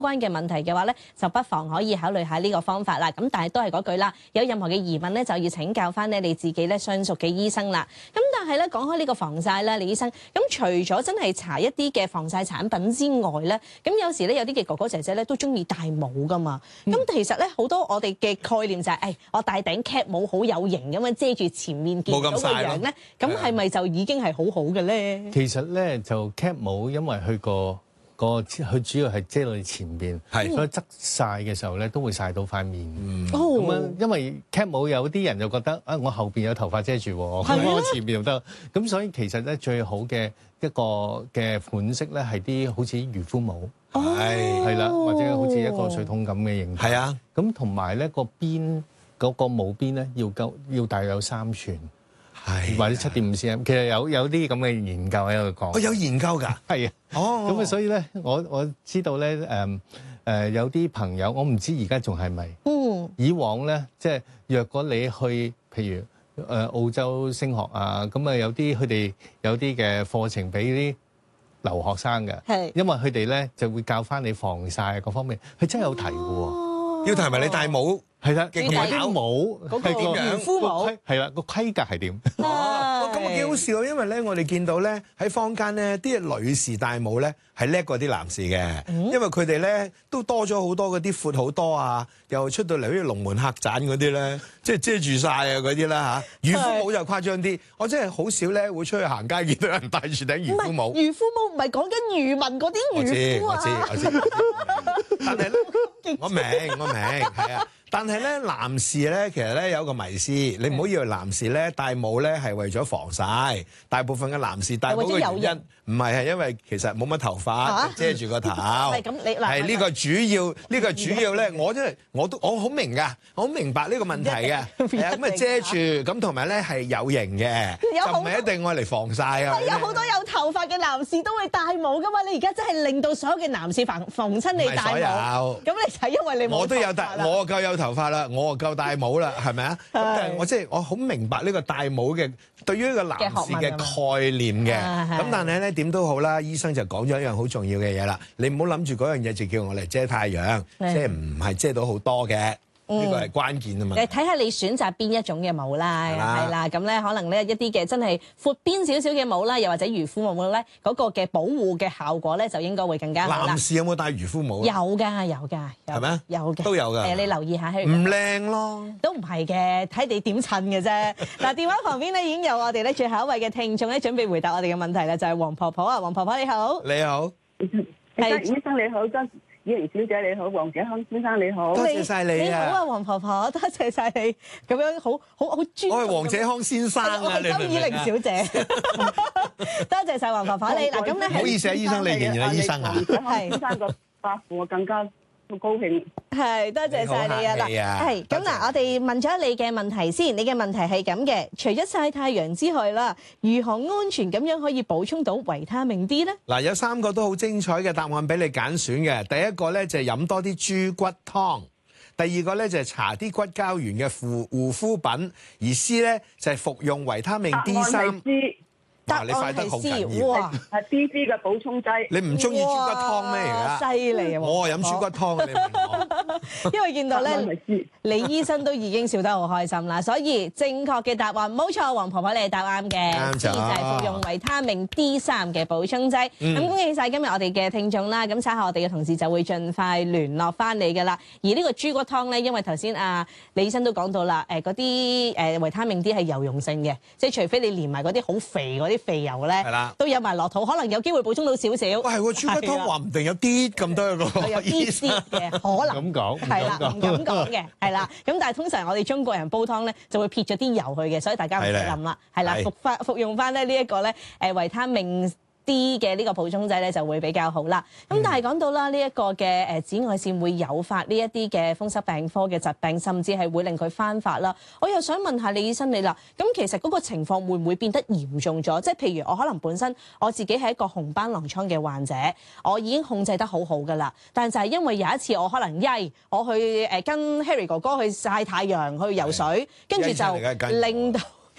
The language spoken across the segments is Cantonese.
關嘅問題嘅話咧，就不妨可以考慮下呢個方法啦。咁但係都係嗰句啦，有任何嘅疑問咧，就要請教翻咧你自己咧相熟嘅醫生啦。咁但係咧講開呢個防曬咧，李醫生，咁除咗真係搽一啲嘅防曬產品之外咧，咁有時咧有啲嘅哥哥姐姐咧都中意戴帽噶嘛。咁其實咧好多我哋嘅概念就係，我戴頂 cap 帽好有型咁樣遮住前面見到個樣咧，咁係咪就已經係好好嘅咧？ 其實咧就 cap 帽，因為佢佢主要係遮到你前邊，所以側曬嘅時候咧都會曬到塊面。咁樣因為 cap 帽有啲人就覺得啊，我後邊有頭髮遮住喎，我前邊又得。咁所以其實咧最好嘅一個嘅款式咧係啲好似漁夫帽，係啦，或者好似一個水桶咁嘅形態。係啊，咁同埋咧個邊嗰個帽邊咧要大約有3寸。係或者7.5 cm，其實有啲咁嘅研究喺度講。有研究㗎？係啊。咁啊，所以咧，我知道咧，有啲朋友，我唔知而家仲係咪。以往咧，即係若果你去，譬如澳洲升學啊，咁啊有啲佢哋有啲嘅課程俾啲留學生嘅。係。因為佢哋咧就會教翻你防曬各方面，佢真係有提嘅喎。要提埋你戴帽。係啦，同埋啲帽嗰個漁夫帽，係啦，個規格係點？咁啊幾好笑，因為咧我哋見到咧喺坊間咧啲女士戴帽咧係叻過啲男士嘅，因為佢哋咧都多咗好多嗰啲闊好多啊，又出到嚟好似龍門客棧嗰啲咧，即係遮住晒啊嗰啲啦嚇。漁夫帽就誇張啲，我真係好少咧會出去行街見到人戴住頂漁夫帽。漁夫帽唔係講緊漁民嗰啲漁夫啊。我知。但係咧，我明，係啊。但係咧，男士咧，其實咧有個迷思，你唔好以為男士咧戴帽咧係為咗防曬，大部分嘅男士戴帽嘅原因唔係因為其實冇乜頭髮遮住個頭，係呢個主要咧，我好明㗎，我好明白呢個問題嘅，係啊，咁啊遮住咁同埋咧係有型嘅，就唔係一定愛嚟防曬啊。有好多有頭髮嘅男士都會戴帽㗎嘛，你而家真係令到所有嘅男士逢親你戴帽，咁你就係因為你冇頭髮啦。我都有戴，我夠有頭髮啦，我夠戴帽啦，係咪啊？但係我好明白呢個戴帽嘅對於一個男士嘅概念嘅。咁但係咧點都好啦，醫生就講咗一樣好重要嘅嘢啦。你唔好諗住嗰樣嘢就叫我嚟遮太陽，即係唔係遮到好多嘅。呢個係關鍵啊嘛！你睇下你選擇邊一種嘅帽啦，係啦，咁咧可能咧一啲嘅真係闊邊少少嘅帽啦，又或者漁夫帽咧，嗰個嘅保護嘅效果咧就應該會更加好啦。男士有冇戴漁夫帽？有㗎，係咪啊？有嘅，都有㗎。你留意下佢。唔靚咯，都唔係嘅，睇你點襯嘅啫。嗱，電話旁邊咧已經有我哋咧最後一位嘅聽眾咧，準備回答我哋嘅問題啦，就係黃婆婆啊，黃婆婆你好。你好。 係醫生你好，綺玲小姐你好，黃者康先生你好， 多謝晒你啊！ 你好啊，黃婆婆，多謝晒你咁樣好尊重。我係黃者康先生啊，我係周綺玲小姐。多謝晒黃婆婆你嗱，咁咧唔好意思啊，醫生你仍然係醫生啊， 係醫生個答覆我更加好高興。 係多謝晒你啊嗱，係咁嗱，我哋問咗你嘅問題先，你嘅問題係咁嘅，除咗曬太陽之外啦，如何安全咁樣可以補充到維他命 D 咧？ 嗱，有3個都好精彩嘅答案俾你揀選嘅。第一個咧就係飲多啲豬骨湯，第二個咧就係搽啲骨膠原嘅護膚品，而 C 咧就係服用維他命 D3。你快得好緊要， 係 D3 嘅補充劑。 你唔中意豬骨湯咩？而家犀利啊！ 我飲豬骨湯，你問我。 因為見到咧，李醫生都已經笑得好開心啦，所以正確嘅答案冇錯，黃婆婆你係答啱嘅， 啱咗。 就係服用維他命 D3嘅補充劑。咁恭喜晒今日我哋嘅聽眾啦！咁稍後我哋嘅同事就會盡快聯絡翻你㗎啦。而呢個豬骨湯咧，因為頭先李醫生都講到啦，嗰啲維他命 D 係油溶性嘅，即係除非你連埋嗰啲好肥嗰啲肥油咧，都有埋落肚，可能有機會補充到少少。喂， 係喎，豬骨湯話唔定有啲咁多個， 有啲嘅可能。 咁講係啦，唔敢講嘅，係啦。咁但係通常我哋中國人煲湯咧，就會撇咗啲油去嘅，所以大家唔使諗啦。係啦，服用翻咧呢一個咧維他命D 嘅呢個補充劑咧就會比較好啦。咁但係講到啦，呢一個嘅紫外線會誘發呢一啲嘅風濕病科嘅疾病，甚至係會令佢翻發啦。我又想問下李醫生你啦，咁其實嗰個情況會唔會變得嚴重咗？即係譬如我可能本身我自己係一個紅斑狼瘡嘅患者，我已經控制得好好㗎啦，但就係因為有一次我可能我去跟 Harry 哥哥去曬太陽去游水，跟住就令到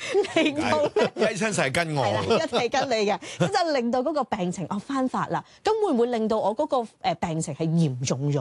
令到雞親晒跟我係啦，一定係跟你嘅，咁就令到嗰個病情翻發啦。咁會唔會令到我嗰個病情係嚴重咗